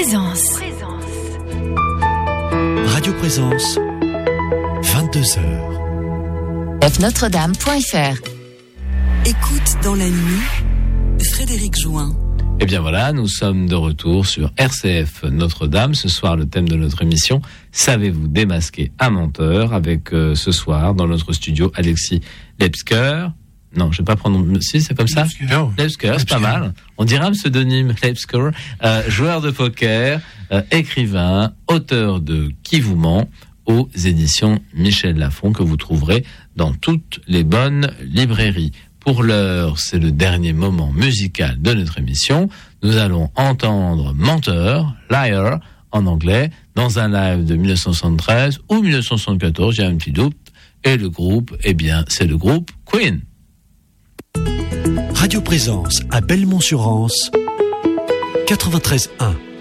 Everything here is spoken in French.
Présence. Radio Présence, 22h. fnotredame.fr. Écoute dans la nuit, Frédéric Join. Eh bien voilà, nous sommes de retour sur RCF Notre-Dame. Ce soir, le thème de notre émission, savez-vous démasquer un menteur, avec ce soir, dans notre studio, Alexis Lepsker. Non, je ne vais pas prendre... Si, c'est comme ça. Lepsker, c'est pas mal. On dirait un pseudonyme, Lepsker. Joueur de poker, écrivain, auteur de Qui vous ment, aux éditions Michel Lafon, que vous trouverez dans toutes les bonnes librairies. Pour l'heure, c'est le dernier moment musical de notre émission. Nous allons entendre Menteur, Liar, en anglais, dans un live de 1973 ou 1974, j'ai un petit doute. Et le groupe, eh bien, c'est le groupe Queen. Radio Présence à Belmont-sur-Anse, 93.1.